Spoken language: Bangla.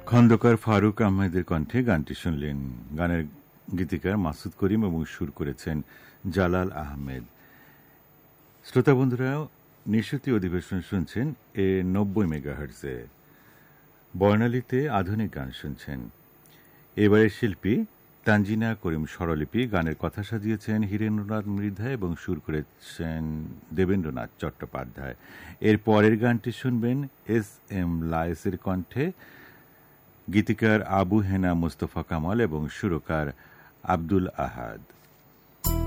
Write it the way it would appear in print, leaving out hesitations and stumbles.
খন্দকার ফারুক আহমেদের কণ্ঠে গানটি শুনলেন। গানের গীতিকার মাসুদ করিম এবং সুর করেছেন জালাল আহমেদ। শ্রোতা বন্ধুরা, নিশুতি অধিবেশন শুনছেন 90 মেগাহার্টজে। বর্ণালীতে আধুনিক গান শুনছেন। এবারের শিল্পী তানজিনা করিম স্বরলিপি, গানের কথা সাজিয়েছেন হীরেন্দ্রনাথ মৃধা এবং সুর করেছেন দেবেন্দ্রনাথ চট্টোপাধ্যায়। এর পরের গানটি শুনবেন এস.এম. লায়েসের কণ্ঠে, গীতিকার আবু হেনা মুস্তফা কামাল এবং সুরকার আব্দুল আহাদ।